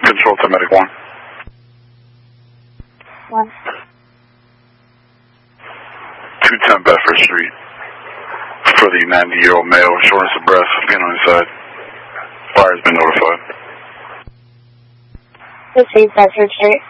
Control to Medic 1. 1. 210 Bedford Street. For the 90-year-old male, shortness of breath, pain on his side. Fire has been notified. 15 Bedford Street.